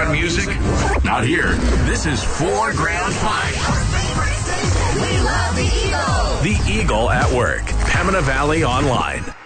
Background music? Not here. This is Foreground Five. We love the Eagle. The Eagle at Work. Pembina Valley Online.